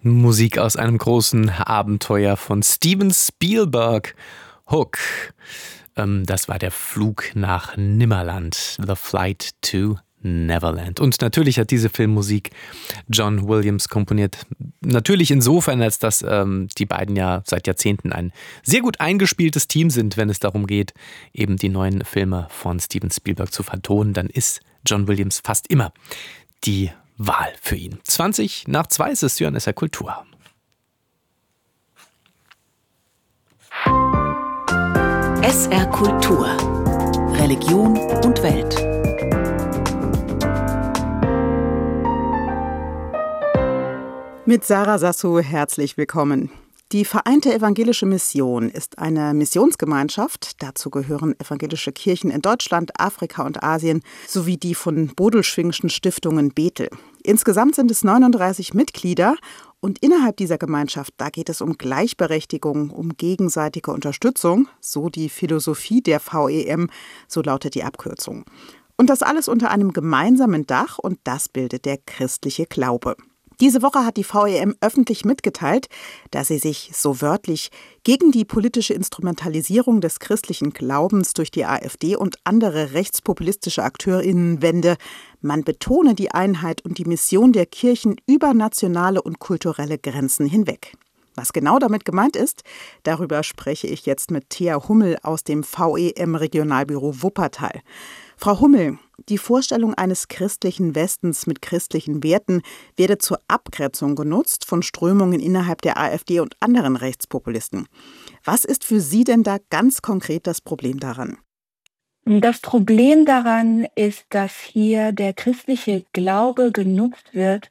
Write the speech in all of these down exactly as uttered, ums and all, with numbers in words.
Musik aus einem großen Abenteuer von Steven Spielberg. Hook. Ähm, das war der Flug nach Nimmerland. The Flight to Neverland. Und natürlich hat diese Filmmusik John Williams komponiert. Natürlich insofern, als dass ähm, die beiden ja seit Jahrzehnten ein sehr gut eingespieltes Team sind, wenn es darum geht, eben die neuen Filme von Steven Spielberg zu vertonen. Dann ist John Williams fast immer die Wahl für ihn. zwanzig nach zwei ist es, Jörn, ist er Kultur. S R Kultur. Religion und Welt. Mit Sarah Sassou herzlich willkommen. Die Vereinte Evangelische Mission ist eine Missionsgemeinschaft. Dazu gehören evangelische Kirchen in Deutschland, Afrika und Asien sowie die von Bodelschwingschen Stiftungen Bethel. Insgesamt sind es neununddreißig Mitglieder und innerhalb dieser Gemeinschaft, da geht es um Gleichberechtigung, um gegenseitige Unterstützung, so die Philosophie der V E M, so lautet die Abkürzung. Und das alles unter einem gemeinsamen Dach und das bildet der christliche Glaube. Diese Woche hat die V E M öffentlich mitgeteilt, dass sie sich, so wörtlich, gegen die politische Instrumentalisierung des christlichen Glaubens durch die AfD und andere rechtspopulistische AkteurInnen wende. Man betone die Einheit und die Mission der Kirchen über nationale und kulturelle Grenzen hinweg. Was genau damit gemeint ist, darüber spreche ich jetzt mit Thea Hummel aus dem V E M-Regionalbüro Wuppertal. Frau Hummel, die Vorstellung eines christlichen Westens mit christlichen Werten werde zur Abgrenzung genutzt von Strömungen innerhalb der AfD und anderen Rechtspopulisten. Was ist für Sie denn da ganz konkret das Problem daran? Das Problem daran ist, dass hier der christliche Glaube genutzt wird,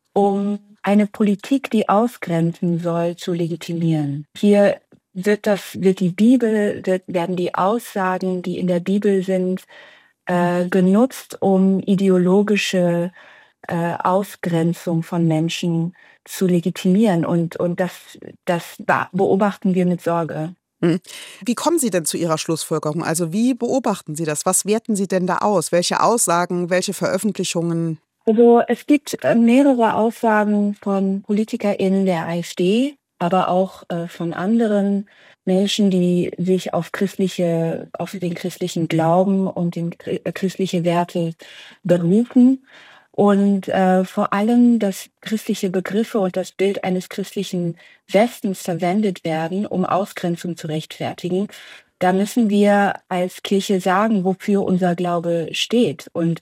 um eine Politik, die ausgrenzen soll, zu legitimieren. Hier wird das, wird die Bibel, wird, werden die Aussagen, die in der Bibel sind, äh, genutzt, um ideologische äh, Ausgrenzung von Menschen zu legitimieren. Und, und das, das beobachten wir mit Sorge. Wie kommen Sie denn zu Ihrer Schlussfolgerung? Also wie beobachten Sie das? Was werten Sie denn da aus? Welche Aussagen, welche Veröffentlichungen? Also es gibt mehrere Aussagen von PolitikerInnen der AfD, aber auch äh, von anderen Menschen, die sich auf christliche, auf den christlichen Glauben und den äh, christliche Werte berufen. Und äh, vor allem, dass christliche Begriffe und das Bild eines christlichen Westens verwendet werden, um Ausgrenzung zu rechtfertigen. Da müssen wir als Kirche sagen, wofür unser Glaube steht. Und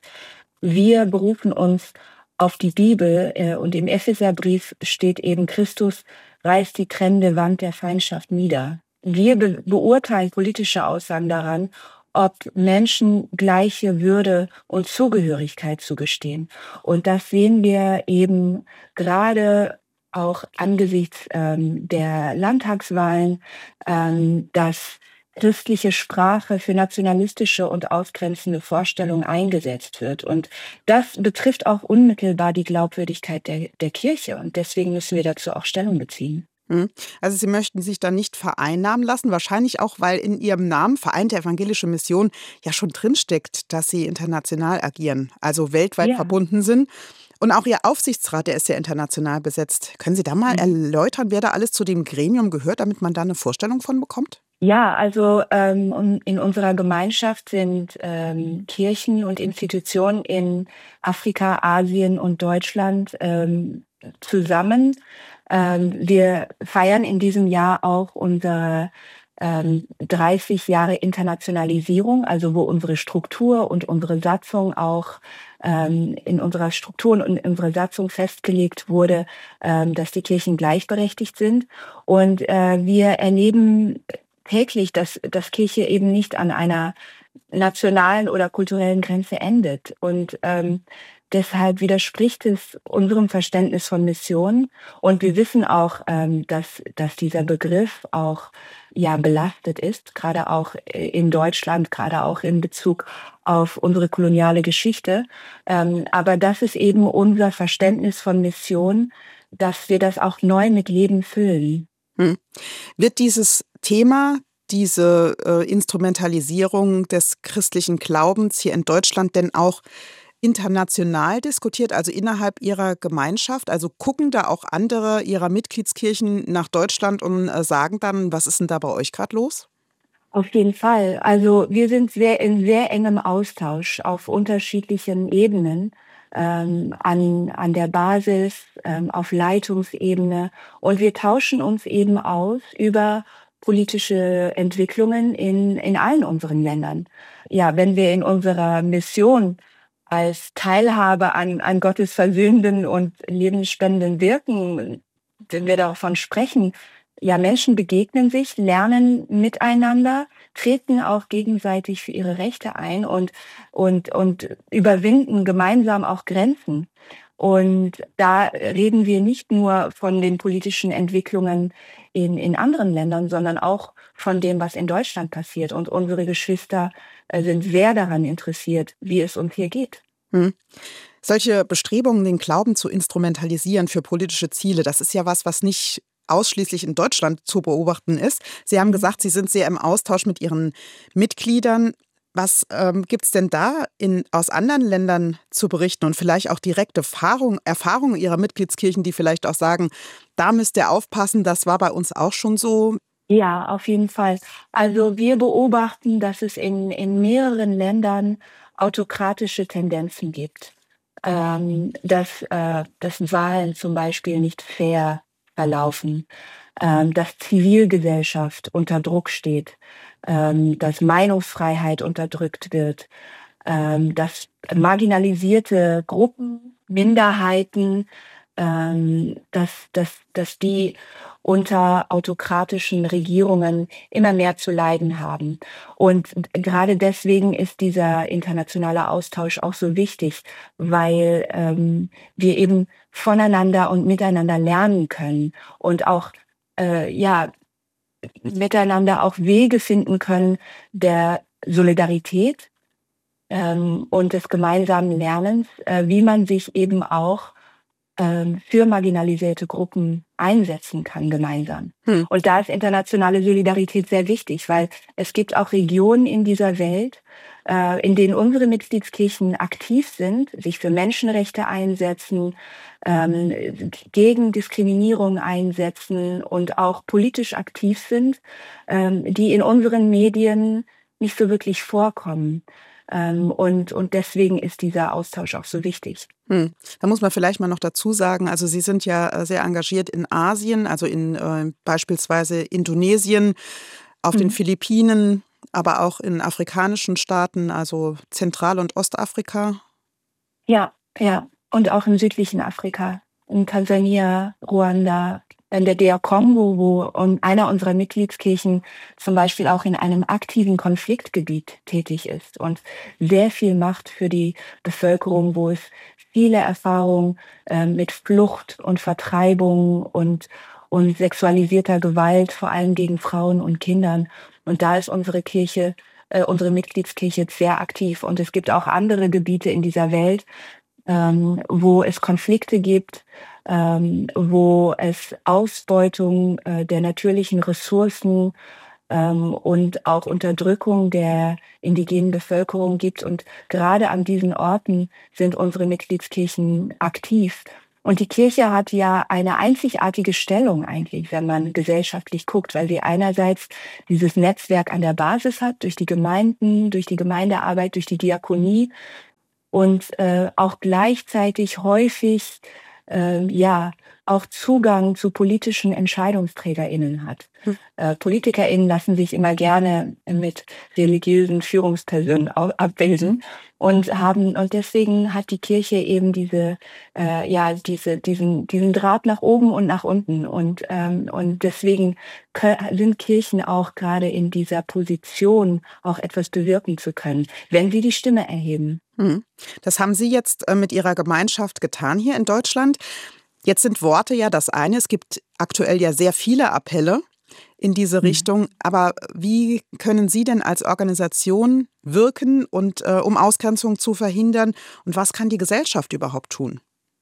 wir berufen uns auf die Bibel äh, und im Epheserbrief steht eben, Christus reißt die trennende Wand der Feindschaft nieder. Wir be- beurteilen politische Aussagen daran, ob Menschen gleiche Würde und Zugehörigkeit zugestehen. Und das sehen wir eben gerade auch angesichts ähm, der Landtagswahlen, ähm, dass christliche Sprache für nationalistische und ausgrenzende Vorstellungen eingesetzt wird. Und das betrifft auch unmittelbar die Glaubwürdigkeit der, der Kirche. Und deswegen müssen wir dazu auch Stellung beziehen. Also Sie möchten sich da nicht vereinnahmen lassen, wahrscheinlich auch, weil in Ihrem Namen Vereinte Evangelische Mission ja schon drinsteckt, dass Sie international agieren, also weltweit Ja. verbunden sind. Und auch Ihr Aufsichtsrat, der ist ja international besetzt. Können Sie da mal erläutern, wer da alles zu dem Gremium gehört, damit man da eine Vorstellung von bekommt? Ja, also ähm, in unserer Gemeinschaft sind ähm, Kirchen und Institutionen in Afrika, Asien und Deutschland ähm, zusammen. Ähm, wir feiern in diesem Jahr auch unsere ähm, dreißig Jahre Internationalisierung, also wo unsere Struktur und unsere Satzung auch ähm, in unserer Struktur und in unserer Satzung festgelegt wurde, ähm, dass die Kirchen gleichberechtigt sind. Und äh, wir erleben täglich, dass, dass Kirche eben nicht an einer nationalen oder kulturellen Grenze endet. Und ähm, deshalb widerspricht es unserem Verständnis von Mission. Und wir wissen auch, ähm, dass, dass dieser Begriff auch ja belastet ist, gerade auch in Deutschland, gerade auch in Bezug auf unsere koloniale Geschichte. Ähm, aber das ist eben unser Verständnis von Mission, dass wir das auch neu mit Leben füllen. Hm. Wird dieses Thema, diese äh, Instrumentalisierung des christlichen Glaubens hier in Deutschland denn auch international diskutiert, also innerhalb Ihrer Gemeinschaft? Also gucken da auch andere Ihrer Mitgliedskirchen nach Deutschland und äh, sagen dann, was ist denn da bei euch gerade los? Auf jeden Fall. Also wir sind sehr in sehr engem Austausch auf unterschiedlichen Ebenen, ähm, an, an der Basis, ähm, auf Leitungsebene. Und wir tauschen uns eben aus über politische Entwicklungen in, in allen unseren Ländern. Ja, wenn wir in unserer Mission als Teilhabe an, an Gottes versöhnenden und lebensspendenden Wirken, wenn wir davon sprechen, ja, Menschen begegnen sich, lernen miteinander, treten auch gegenseitig für ihre Rechte ein und, und, und überwinden gemeinsam auch Grenzen. Und da reden wir nicht nur von den politischen Entwicklungen in, in anderen Ländern, sondern auch von dem, was in Deutschland passiert. Und unsere Geschwister äh, sind sehr daran interessiert, wie es uns hier geht. Hm. Solche Bestrebungen, den Glauben zu instrumentalisieren für politische Ziele, das ist ja was, was nicht ausschließlich in Deutschland zu beobachten ist. Sie haben gesagt, Sie sind sehr im Austausch mit Ihren Mitgliedern. Was ähm, gibt es denn da in, aus anderen Ländern zu berichten und vielleicht auch direkte Erfahrung, Erfahrungen Ihrer Mitgliedskirchen, die vielleicht auch sagen, da müsst ihr aufpassen, das war bei uns auch schon so? Ja, auf jeden Fall. Also wir beobachten, dass es in, in mehreren Ländern autokratische Tendenzen gibt. Ähm, dass, äh, dass Wahlen zum Beispiel nicht fair verlaufen, ähm, dass Zivilgesellschaft unter Druck steht, ähm, dass Meinungsfreiheit unterdrückt wird, ähm, dass marginalisierte Gruppen, Minderheiten, ähm, dass, dass, dass die unter autokratischen Regierungen immer mehr zu leiden haben. Und gerade deswegen ist dieser internationale Austausch auch so wichtig, weil ähm, wir eben voneinander und miteinander lernen können und auch äh, ja miteinander auch Wege finden können der Solidarität ähm, und des gemeinsamen Lernens, äh, wie man sich eben auch ähm, für marginalisierte Gruppen einsetzen kann gemeinsam. Hm. Und da ist internationale Solidarität sehr wichtig, weil es gibt auch Regionen in dieser Welt, äh, in denen unsere Mitgliedskirchen aktiv sind, sich für Menschenrechte einsetzen, ähm, gegen Diskriminierung einsetzen und auch politisch aktiv sind, ähm, die in unseren Medien nicht so wirklich vorkommen. Ähm, und, und deswegen ist dieser Austausch auch so wichtig. Hm. Da muss man vielleicht mal noch dazu sagen, also Sie sind ja sehr engagiert in Asien, also in äh, beispielsweise Indonesien, auf mhm. den Philippinen, aber auch in afrikanischen Staaten, also Zentral- und Ostafrika. Ja, ja. Und auch im südlichen Afrika, in Tansania, Ruanda, in der D R Kongo, wo einer unserer Mitgliedskirchen zum Beispiel auch in einem aktiven Konfliktgebiet tätig ist und sehr viel macht für die Bevölkerung, wo es viele Erfahrungen äh, mit Flucht und Vertreibung und, und sexualisierter Gewalt, vor allem gegen Frauen und Kindern. Und da ist unsere Kirche, äh, unsere Mitgliedskirche sehr aktiv. Und es gibt auch andere Gebiete in dieser Welt, ähm, wo es Konflikte gibt, ähm, wo es Ausbeutung äh, der natürlichen Ressourcen ähm, und auch Unterdrückung der indigenen Bevölkerung gibt. Und gerade an diesen Orten sind unsere Mitgliedskirchen aktiv. Und die Kirche hat ja eine einzigartige Stellung eigentlich, wenn man gesellschaftlich guckt, weil sie einerseits dieses Netzwerk an der Basis hat, durch die Gemeinden, durch die Gemeindearbeit, durch die Diakonie, und äh, auch gleichzeitig häufig äh, ja auch Zugang zu politischen EntscheidungsträgerInnen hat. Hm. Äh, PolitikerInnen lassen sich immer gerne mit religiösen Führungspersonen abbilden und haben und deswegen hat die Kirche eben diese äh, ja diese diesen diesen Draht nach oben und nach unten und ähm, und deswegen sind Kirchen auch gerade in dieser Position, auch etwas bewirken zu können, wenn sie die Stimme erheben. Das haben Sie jetzt mit Ihrer Gemeinschaft getan hier in Deutschland. Jetzt sind Worte ja das eine. Es gibt aktuell ja sehr viele Appelle in diese Richtung. Aber wie können Sie denn als Organisation wirken, und äh, um Ausgrenzung zu verhindern? Und was kann die Gesellschaft überhaupt tun?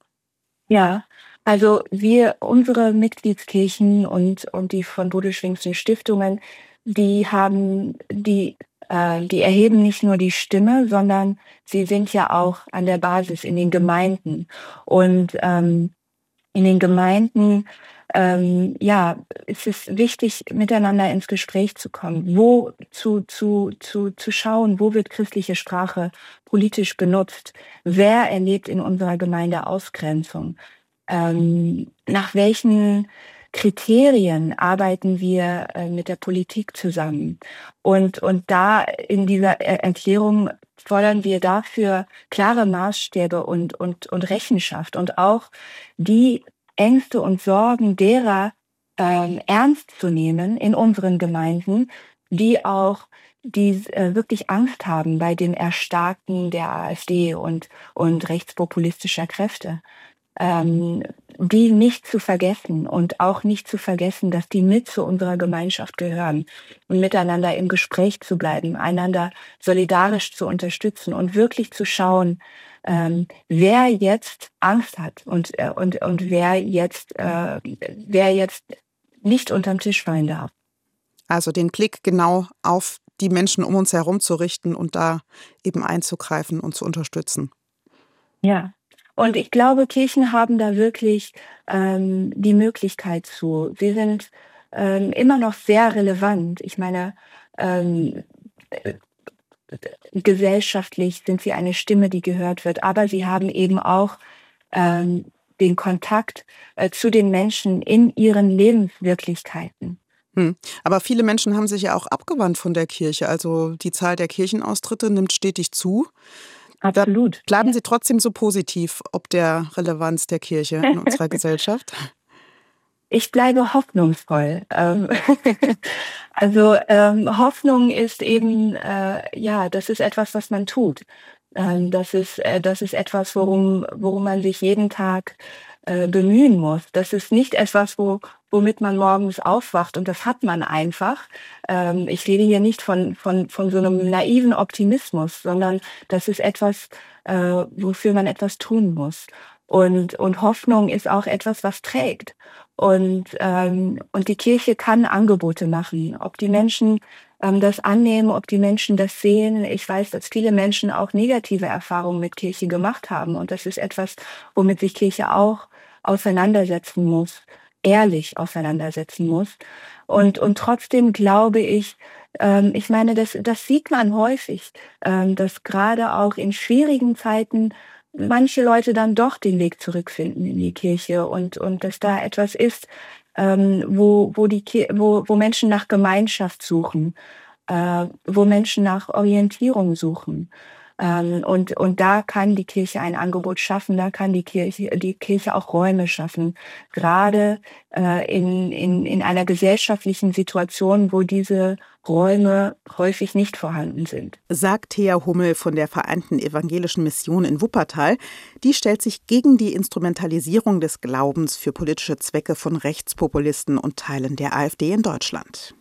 Ja, also wir, unsere Mitgliedskirchen und, und die von Bodelschwingschen Stiftungen, die haben die Äh, die erheben nicht nur die Stimme, sondern sie sind ja auch an der Basis in den Gemeinden. Und ähm, in den Gemeinden ähm, ja, es ist wichtig, miteinander ins Gespräch zu kommen, wo zu, zu, zu, zu schauen, wo wird christliche Sprache politisch benutzt, wer erlebt in unserer Gemeinde Ausgrenzung, ähm, nach welchen Kriterien arbeiten wir äh, mit der Politik zusammen. Und, und da in dieser Er- Erklärung fordern wir dafür klare Maßstäbe und, und, und Rechenschaft und auch die Ängste und Sorgen derer ähm, ernst zu nehmen in unseren Gemeinden, die auch die äh, wirklich Angst haben bei dem Erstarken der AfD und, und rechtspopulistischer Kräfte. Ähm, die nicht zu vergessen und auch nicht zu vergessen, dass die mit zu unserer Gemeinschaft gehören und miteinander im Gespräch zu bleiben, einander solidarisch zu unterstützen und wirklich zu schauen, ähm, wer jetzt Angst hat und, äh, und, und wer jetzt, äh, wer jetzt nicht unterm Tisch fallen darf. Also den Blick genau auf die Menschen um uns herum zu richten und da eben einzugreifen und zu unterstützen. Ja. Und ich glaube, Kirchen haben da wirklich ähm, die Möglichkeit zu. Sie sind ähm, immer noch sehr relevant. Ich meine, ähm, äh, gesellschaftlich sind sie eine Stimme, die gehört wird, aber sie haben eben auch ähm, den Kontakt äh, zu den Menschen in ihren Lebenswirklichkeiten. Hm. Aber viele Menschen haben sich ja auch abgewandt von der Kirche. Also die Zahl der Kirchenaustritte nimmt stetig zu. Absolut. Da bleiben Ja. Sie trotzdem so positiv ob der Relevanz der Kirche in unserer Gesellschaft? Ich bleibe hoffnungsvoll. Ähm, also ähm, Hoffnung ist eben, äh, ja, das ist etwas, was man tut. Ähm, das ist, äh, das ist etwas, worum, worum man sich jeden Tag äh, bemühen muss. Das ist nicht etwas, wo, womit man morgens aufwacht und das hat man einfach. Ähm, ich rede hier nicht von, von, von so einem naiven Optimismus, sondern das ist etwas, äh, wofür man etwas tun muss. Und, und Hoffnung ist auch etwas, was trägt. Und, ähm, und die Kirche kann Angebote machen. Ob die Menschen ähm, das annehmen, ob die Menschen das sehen. Ich weiß, dass viele Menschen auch negative Erfahrungen mit Kirche gemacht haben. Und das ist etwas, womit sich Kirche auch auseinandersetzen muss, ehrlich auseinandersetzen muss. Und, und trotzdem glaube ich, ähm, ich meine, das, das sieht man häufig, ähm, dass gerade auch in schwierigen Zeiten manche Leute dann doch den Weg zurückfinden in die Kirche und, und dass da etwas ist, ähm, wo, wo, die, wo, wo Menschen nach Gemeinschaft suchen, äh, wo Menschen nach Orientierung suchen. Ähm, und, und da kann die Kirche ein Angebot schaffen, da kann die Kirche, die Kirche auch Räume schaffen, gerade äh, in, in, in einer gesellschaftlichen Situation, wo diese Räume häufig nicht vorhanden sind. Sagt Thea Hummel von der Vereinten Evangelischen Mission in Wuppertal. Die stellt sich gegen die Instrumentalisierung des Glaubens für politische Zwecke von Rechtspopulisten und Teilen der AfD in Deutschland.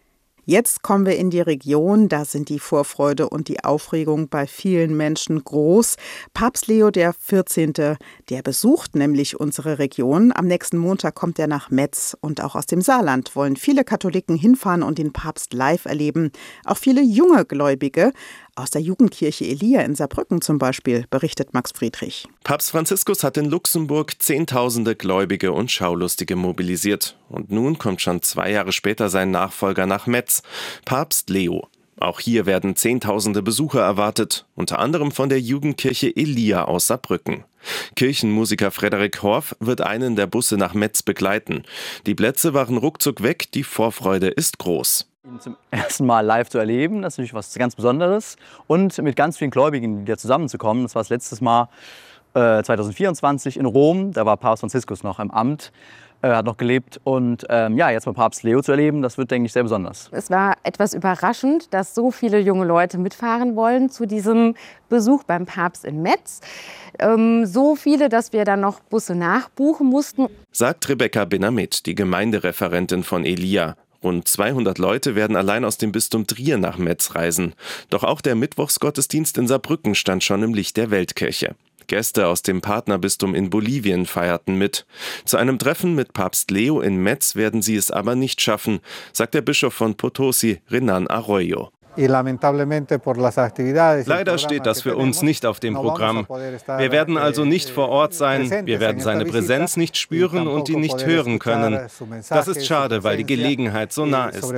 Jetzt kommen wir in die Region, da sind die Vorfreude und die Aufregung bei vielen Menschen groß. Papst Leo der vierzehnte, der besucht nämlich unsere Region. Am nächsten Montag kommt er nach Metz und auch aus dem Saarland wollen viele Katholiken hinfahren und den Papst live erleben. Auch viele junge Gläubige. Aus der Jugendkirche Elia in Saarbrücken zum Beispiel, berichtet Max Friedrich. Papst Franziskus hat in Luxemburg Zehntausende Gläubige und Schaulustige mobilisiert. Und nun kommt schon zwei Jahre später sein Nachfolger nach Metz, Papst Leo. Auch hier werden Zehntausende Besucher erwartet, unter anderem von der Jugendkirche Elia aus Saarbrücken. Kirchenmusiker Frederik Horf wird einen der Busse nach Metz begleiten. Die Plätze waren ruckzuck weg, die Vorfreude ist groß. Ihn zum ersten Mal live zu erleben, das ist natürlich was ganz Besonderes. Und mit ganz vielen Gläubigen wieder zusammenzukommen. Das war das letzte Mal äh, zwanzig vierundzwanzig in Rom. Da war Papst Franziskus noch im Amt, äh, hat noch gelebt. Und ähm, ja, jetzt mal Papst Leo zu erleben, das wird, denke ich, sehr besonders. Es war etwas überraschend, dass so viele junge Leute mitfahren wollen zu diesem Besuch beim Papst in Metz. Ähm, so viele, dass wir dann noch Busse nachbuchen mussten. Sagt Rebecca Benamit, die Gemeindereferentin von Elia. Rund zweihundert Leute werden allein aus dem Bistum Trier nach Metz reisen. Doch auch der Mittwochsgottesdienst in Saarbrücken stand schon im Licht der Weltkirche. Gäste aus dem Partnerbistum in Bolivien feierten mit. Zu einem Treffen mit Papst Leo in Metz werden sie es aber nicht schaffen, sagt der Bischof von Potosi, Renan Arroyo. Leider steht das für uns nicht auf dem Programm. Wir werden also nicht vor Ort sein, wir werden seine Präsenz nicht spüren und ihn nicht hören können. Das ist schade, weil die Gelegenheit so nah ist.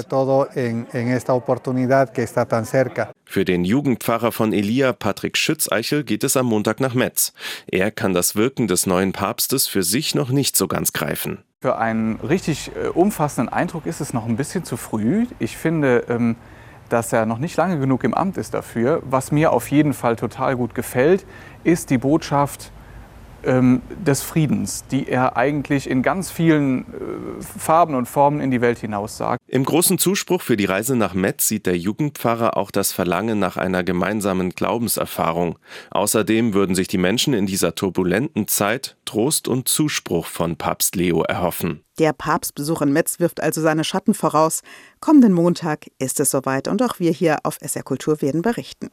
Für den Jugendpfarrer von Elia, Patrick Schützeichel, geht es am Montag nach Metz. Er kann das Wirken des neuen Papstes für sich noch nicht so ganz greifen. Für einen richtig äh, umfassenden Eindruck ist es noch ein bisschen zu früh. Ich finde, ähm, dass er noch nicht lange genug im Amt ist dafür. Was mir auf jeden Fall total gut gefällt, ist die Botschaft ähm, des Friedens, die er eigentlich in ganz vielen äh, Farben und Formen in die Welt hinaus sagt. Im großen Zuspruch für die Reise nach Metz sieht der Jugendpfarrer auch das Verlangen nach einer gemeinsamen Glaubenserfahrung. Außerdem würden sich die Menschen in dieser turbulenten Zeit Trost und Zuspruch von Papst Leo erhoffen. Der Papstbesuch in Metz wirft also seine Schatten voraus. Kommenden Montag ist es soweit und auch wir hier auf S R Kultur werden berichten.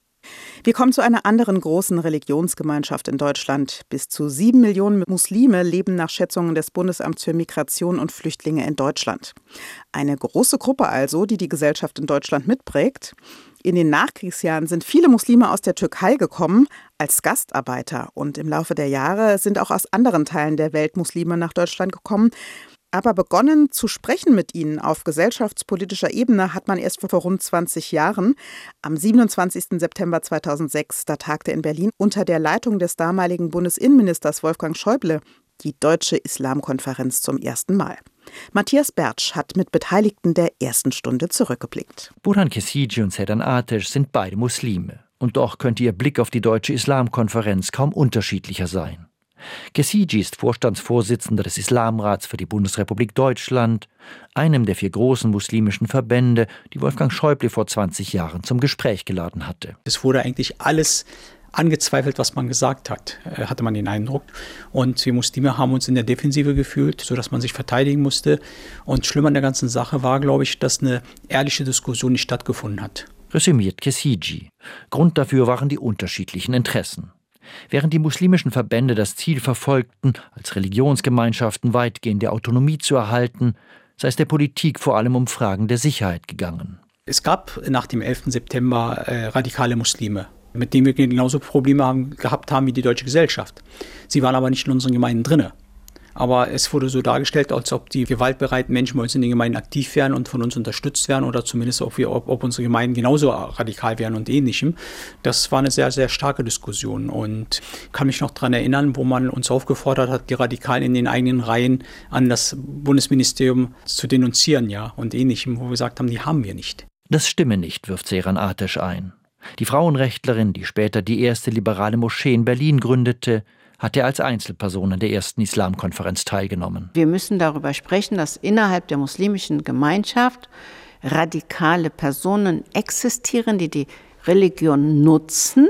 Wir kommen zu einer anderen großen Religionsgemeinschaft in Deutschland. Bis zu sieben Millionen Muslime leben nach Schätzungen des Bundesamts für Migration und Flüchtlinge in Deutschland. Eine große Gruppe also, die die Gesellschaft in Deutschland mitprägt. In den Nachkriegsjahren sind viele Muslime aus der Türkei gekommen als Gastarbeiter. Und im Laufe der Jahre sind auch aus anderen Teilen der Welt Muslime nach Deutschland gekommen. Aber begonnen zu sprechen mit ihnen auf gesellschaftspolitischer Ebene hat man erst vor rund zwanzig Jahren. Am siebenundzwanzigsten September zweitausendsechs, da tagte in Berlin unter der Leitung des damaligen Bundesinnenministers Wolfgang Schäuble die Deutsche Islamkonferenz zum ersten Mal. Matthias Bertsch hat mit Beteiligten der ersten Stunde zurückgeblickt. Burhan Kesiji und Sedan Ateş sind beide Muslime. Und doch könnte ihr Blick auf die Deutsche Islamkonferenz kaum unterschiedlicher sein. Kesiji ist Vorstandsvorsitzender des Islamrats für die Bundesrepublik Deutschland, einem der vier großen muslimischen Verbände, die Wolfgang Schäuble vor zwanzig Jahren zum Gespräch geladen hatte. Es wurde eigentlich alles angezweifelt, was man gesagt hat, hatte man den Eindruck. Und wir Muslime haben uns in der Defensive gefühlt, sodass man sich verteidigen musste. Und schlimm an der ganzen Sache war, glaube ich, dass eine ehrliche Diskussion nicht stattgefunden hat. Resümiert Kesiji. Grund dafür waren die unterschiedlichen Interessen. Während die muslimischen Verbände das Ziel verfolgten, als Religionsgemeinschaften weitgehende Autonomie zu erhalten, sei es der Politik vor allem um Fragen der Sicherheit gegangen. Es gab nach dem elften September äh, radikale Muslime, mit denen wir genauso Probleme haben, gehabt haben wie die deutsche Gesellschaft. Sie waren aber nicht in unseren Gemeinden drinne. Aber es wurde so dargestellt, als ob die gewaltbereiten Menschen bei uns in den Gemeinden aktiv wären und von uns unterstützt werden oder zumindest ob, wir, ob, ob unsere Gemeinden genauso radikal wären und ähnlichem. Das war eine sehr, sehr starke Diskussion und ich kann mich noch daran erinnern, wo man uns aufgefordert hat, die Radikalen in den eigenen Reihen an das Bundesministerium zu denunzieren, ja, und ähnlichem, wo wir gesagt haben, die haben wir nicht. Das stimme nicht, wirft Sedan Ateş ein. Die Frauenrechtlerin, die später die erste liberale Moschee in Berlin gründete, hatte als Einzelperson an der ersten Islamkonferenz teilgenommen. Wir müssen darüber sprechen, dass innerhalb der muslimischen Gemeinschaft radikale Personen existieren, die die Religion nutzen,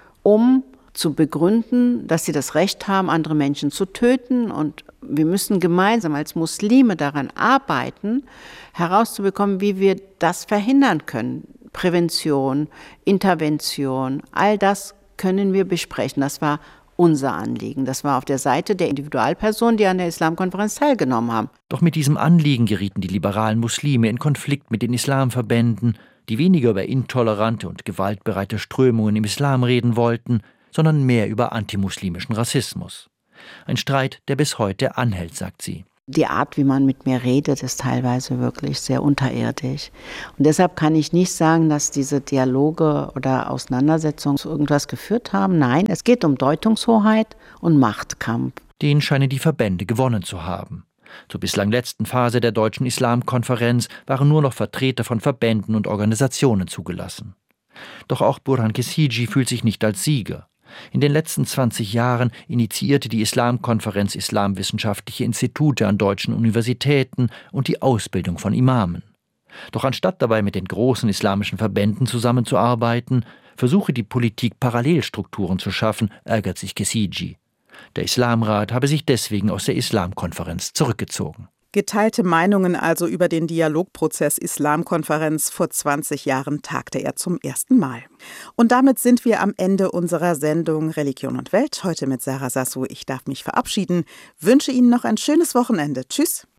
um zu begründen, dass sie das Recht haben, andere Menschen zu töten. Und wir müssen gemeinsam als Muslime daran arbeiten, herauszubekommen, wie wir das verhindern können. Prävention, Intervention, all das können wir besprechen. Das war unser Anliegen. Das war auf der Seite der Individualpersonen, die an der Islamkonferenz teilgenommen haben. Doch mit diesem Anliegen gerieten die liberalen Muslime in Konflikt mit den Islamverbänden, die weniger über intolerante und gewaltbereite Strömungen im Islam reden wollten, sondern mehr über antimuslimischen Rassismus. Ein Streit, der bis heute anhält, sagt sie. Die Art, wie man mit mir redet, ist teilweise wirklich sehr unterirdisch. Und deshalb kann ich nicht sagen, dass diese Dialoge oder Auseinandersetzungen zu irgendwas geführt haben. Nein, es geht um Deutungshoheit und Machtkampf. Den scheinen die Verbände gewonnen zu haben. Zur bislang letzten Phase der Deutschen Islamkonferenz waren nur noch Vertreter von Verbänden und Organisationen zugelassen. Doch auch Burhan Kesiji fühlt sich nicht als Sieger. In den letzten zwanzig Jahren initiierte die Islamkonferenz islamwissenschaftliche Institute an deutschen Universitäten und die Ausbildung von Imamen. Doch anstatt dabei mit den großen islamischen Verbänden zusammenzuarbeiten, versuche die Politik Parallelstrukturen zu schaffen, ärgert sich Kesiji. Der Islamrat habe sich deswegen aus der Islamkonferenz zurückgezogen. Geteilte Meinungen also über den Dialogprozess Islamkonferenz. Vor zwanzig Jahren tagte er zum ersten Mal. Und damit sind wir am Ende unserer Sendung Religion und Welt. Heute mit Sarah Sassou. Ich darf mich verabschieden. Wünsche Ihnen noch ein schönes Wochenende. Tschüss.